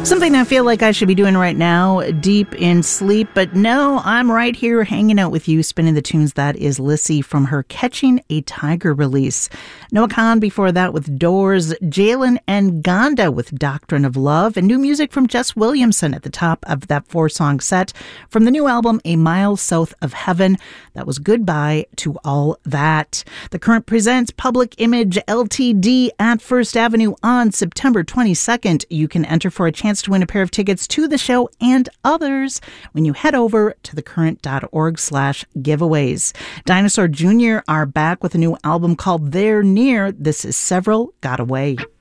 Something I feel like I should be doing right now, deep in sleep, but no, I'm right here hanging out with you, spinning the tunes. That is Lissy from her Catching a Tiger release. Noah Kahan before that with Doors, Jalen and Gonda with Doctrine of Love, and new music from Jess Williamson at the top of that 4-song set from the new album A Mile South of Heaven. That was Goodbye to All That. The Current presents Public Image LTD at First Avenue on September 22nd. You can enter for a chance to win a pair of tickets to the show and others when you head over to thecurrent.org/giveaways. Dinosaur Jr. are back with a new album called They're Near. This is Several Got Away.